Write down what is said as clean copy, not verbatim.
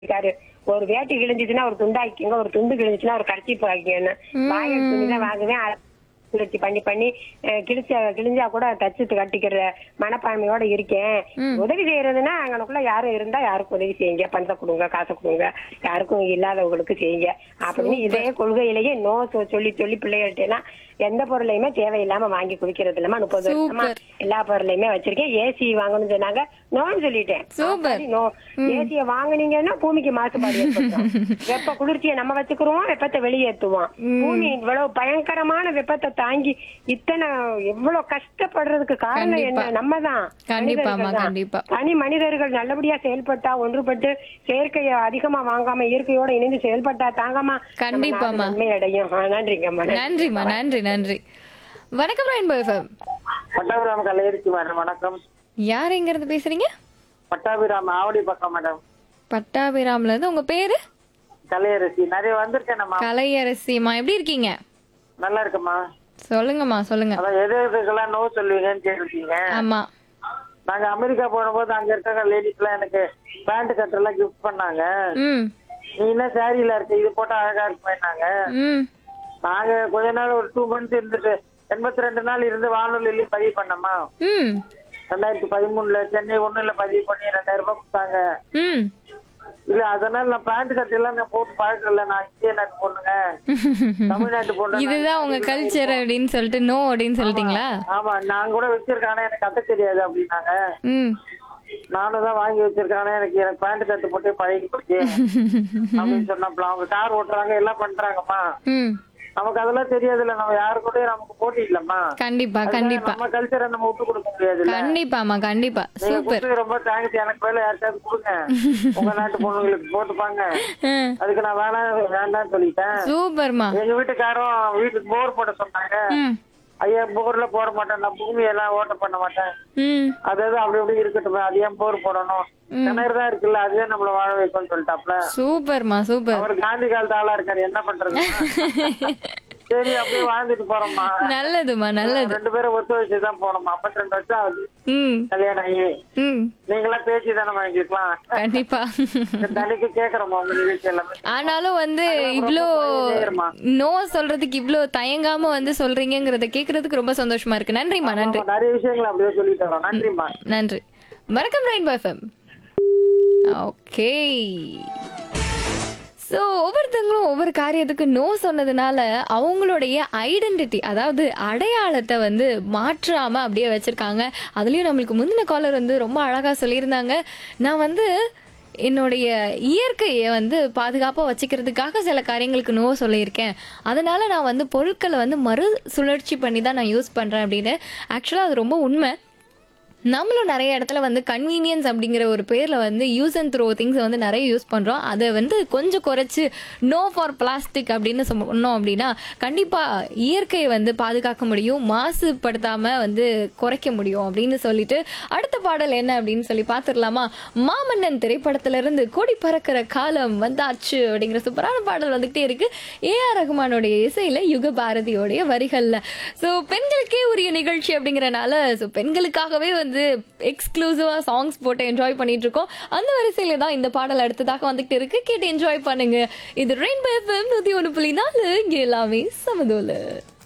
இருக்காரு. ஒரு வேட்டி கிழிஞ்சிச்சுன்னா ஒரு துண்டாக்கிங்க, ஒரு துண்டு கிழிஞ்சிச்சுன்னா ஒரு கர்ச்சீப் ஆக்கிங்கன்னு. வாயில் துணிதான் வாங்குவேன். சுழற்சி பண்ணி பண்ணி கிழிஞ்சா கூட தச்சு கட்டிக்கிற மனப்பான்மையோட இருக்கேன். உதவி செய்யறதுன்னா அங்கனுக்குள்ள யாரும் இருந்தா யாருக்கும் உதவி செய்யுங்க, பணத்தை கொடுங்க, காசை கொடுங்க, யாருக்கும் இல்லாதவங்களுக்கு செய்யுங்க அப்படின்னு இதே கொள்கையிலேயே நோ சொல்லி சொல்லி பிள்ளைகள்ட்ட எல்லாம் எந்த பொருளையுமே தேவையில்லாம வாங்கி குடிக்கிறது இல்லாம 30 வருஷமா எல்லா பொருளையுமே வச்சிருக்கேன். ஏசி வாங்கணும்னு சொன்னாங்க, நோன்னு சொல்லிட்டேன். நோ, ஏசிய வாங்குனீங்கன்னா பூமிக்கு மாசுபாடு ஏற்படும். வெப்ப குளிர்ச்சியை நம்ம வச்சுக்கிறோம், வெப்பத்தை வெளியேற்றுவோம். பூமி இவ்வளவு பயங்கரமான வெப்பத்தை தாங்கி இத்தனை எவ்வளவு கஷ்டப்படுறதுக்கு காரணம் என்ன? நம்ம தான். தனி மனிதர்கள் நல்லபடியா செயல்பட்டா, ஒன்றுபட்டு செயற்கையை அதிகமா வாங்காம இயற்கையோட இணைந்து செயல்பட்டா தாங்கம்மா நன்மை அடையும். நன்றிங்கம்மா. நன்றிம்மா. நன்றி நன்றி. வணக்கம் rainbow FM. Pattabiram Kalaiyarasi madam. வணக்கம். யார் எங்க இருந்து பேசுறீங்க? பட்டாபிராம் ஆவடி பக்கம் மேடம். பட்டாபிராம்ல இருந்து. உங்க பேரு? கலையரசி. நிறைய வந்திருக்கேன். கலையரசிமா, எப்படி இருக்கீங்க? நல்லா இருக்குமா. சொல்லுங்கம்மா சொல்லுங்க. அதான் எது எதுக்கெல்லாம் நோ சொல்லுவீங்கன்னு கேட்டிருக்கீங்க. ஆமா. நாங்க அமெரிக்கா போனபோது அங்க இருக்க லேடிஸ் எல்லாம் எனக்கு பேண்ட் கட்டெல்லாம் கிஃப்ட் பண்ணாங்க. நீ என்ன சாரியில இருக்க, இது போட்டா அழகா இருக்குமேனாங்க. நாங்க கொஞ்ச நாள் ஒரு 2 months இருந்துட்டு 82 நாள் இருந்து வானொலி பதிவு பண்ணோமா. 2013 சென்னை 1ல பதிவு பண்ணி 2000 ரூபாய் கொடுத்தாங்க. இல்ல அதனால நான் பேண்ட் கட்டு எல்லாம் நான் போட்டு பழக்கல. நான் இந்திய நாட்டு பொண்ணுங்க, தமிழ்நாட்டு பொண்ணு, இதுதான் உங்க கல்ச்சர் அப்படின்னு சொல்லிட்டு நோ அப்படின்னு சொல்லிட்டீங்களா? ஆமா, நான் கூட வச்சிருக்கேன், ஆனா எனக்கு கத்த தெரியாது அப்படின்னாங்க. நானும் தான் வாங்கி வச்சிருக்கேன், ஆனா எனக்கு பேண்ட் கட்டு போட்டு பழகி போச்சு அப்படின்னு சொன்னப்பலாம். அவங்க கார் ஓட்டுறாங்க, எல்லாம் பண்றாங்கம்மா. நமக்கு அதெல்லாம் தெரியாதுல்ல, நம்ம யாரு கூட நமக்கு போட்டி இல்லம்மா. கண்டிப்பா கண்டிப்பா. நம்ம கல்ச்சரை நம்ம விட்டு கொடுக்க முடியாது. கண்டிப்பாமா கண்டிப்பா. சூப்பர். ரொம்ப தேங்க்ஸ். எனக்கு வேலை யாருக்காவது கொடுங்க, உங்க நாட்டு பொண்ணுங்களுக்கு போட்டுப்பாங்க. அதுக்கு நான் வேண்டாம்னு சொல்லிட்டேன். சூப்பர்மா. எங்க வீட்டுக்காரும் வீட்டுக்கு போர் போட சொன்னாங்க. ஐயா, போர்ல போட மாட்டேன், நான் பூமியெல்லாம் ஓட்ட பண்ண மாட்டேன், அதாவது அப்படி இப்படி இருக்கட்டும், அது ஏன் போர் போடணும், கிணறு தான் இருக்குல்ல, அதுவே நம்மள வாழ வைக்கும்னு சொல்லிட்டாப்ல. சூப்பர்மா சூப்பர். அவர் காந்தி காலத்து ஆளா இருக்காரு, என்ன பண்றது. சரி, அப்படியே வாழ்ந்துட்டு போறோம்மா. நல்லதுமா நல்லது. 2 பேரும் ஒத்து வச்சுதான் போனோம்மா. 52 வருஷம் ஆகுது கல்யாணம் ஆகி. நீங்களாம் பேசி தானே வாங்கிக்கலாம். கண்டிப்பா. தனிக்கு கேக்குறோமா உங்க நிகழ்ச்சி எல்லாமே. ஆனாலும் இவ்ளோ நோ சொல்றதுக்கு இவ்ளோ தயங்காம சொல்றீங்கிறத கேக்குறதுக்கு ரொம்ப சந்தோஷமா இருக்கு. நன்றிமா. நன்றி. நிறைய விஷயங்கள் அப்படியே சொல்லிட்டு வரோம். நன்றிமா. நன்றி. வணக்கம் ரெயின்போ எஃப்எம். ஓகே. ஸோ ஒவ்வொருத்தங்களும் ஒவ்வொரு காரியத்துக்கு நோ சொன்னதுனால அவங்களுடைய ஐடென்டிட்டி, அதாவது அடையாளத்தை மாற்றாம அப்படியே வச்சிருக்காங்க. அதுலயும் நம்மளுக்கு முந்தின காலர் ரொம்ப அழகா சொல்லியிருந்தாங்க. நான் என்னுடைய இயற்கையை பாதுகாப்பாக வச்சுக்கிறதுக்காக சில காரியங்களுக்கு நோ சொல்லியிருக்கேன். அதனால நான் பொருட்களை மறு சுழற்சி பண்ணி தான் நான் யூஸ் பண்ணுறேன் அப்படின்னு. ஆக்சுவலாக அது ரொம்ப உண்மை. நம்மளும் நிறைய இடத்துல கன்வீனியன்ஸ் அப்படிங்கிற ஒரு பேரில் யூஸ் அண்ட் த்ரோ திங்ஸ் நிறைய யூஸ் பண்ணுறோம். அதை கொஞ்சம் குறைச்சி நோ ஃபார் பிளாஸ்டிக் அப்படின்னு சொன்னோம் அப்படின்னா கண்டிப்பாக இயற்கையை பாதுகாக்க முடியும், மாசுபடுத்தாமல் குறைக்க முடியும் அப்படின்னு சொல்லிட்டு அடுத்த பாடல் என்ன அப்படின்னு சொல்லி பார்த்துடலாமா? மாமன்னன் திரைப்படத்திலிருந்து கொடி பறக்கிற காலம் வந்தாச்சு அப்படிங்கிற சூப்பரான பாடல் வந்துகிட்டே இருக்கு. ஏஆர் ரஹ்மானுடைய இசையில் யுக பாரதியோடைய வரிகளில். ஸோ பெண்களுக்கே உரிய நிகழ்ச்சி அப்படிங்கிறனால பெண்களுக்காகவே எக்ஸ்க்ளூசிவா சாங்ஸ் போட்டு என்ஜாய் பண்ணிட்டு இருக்கோம். அந்த வரிசையில தான் இந்த பாடல் அடுத்ததாக வந்துகிட்டு இருக்கு. கேட்டு என்ஜாய் பண்ணுங்க. இது ரெயின்போ எஃப்எம் 101.4. இங்க எல்லாமே சமதோல.